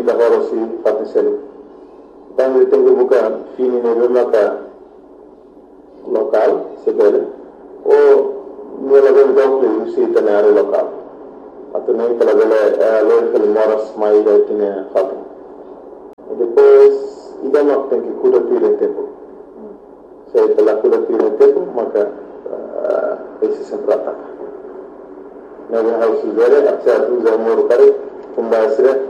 horo si fati selu. Tangi tengu buka fini ne rumaka lokal sebele o nela ben dokle usi tanare lokal. Atau nem pela bela loja que moras mais aí tinha fati. E depois idama tem que cuidar do tempo. Se pela cuidar do tempo, maka esse sempre ataca. Nabi Hausa Zare, Aksa Tuza Murukari, Kumbasire,